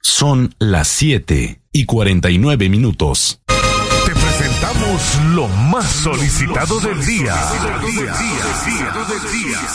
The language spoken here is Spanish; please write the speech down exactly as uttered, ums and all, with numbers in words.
Son las siete y cuarenta y nueve minutos. Te presentamos lo más solicitado del día.